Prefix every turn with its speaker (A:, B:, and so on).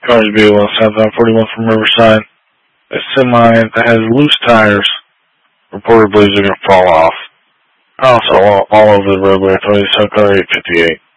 A: Cars B1 southbound 41 from Riverside. A semi that has loose tires reportedly is going to fall off. Also, all over the roadway, authorities tow car 858.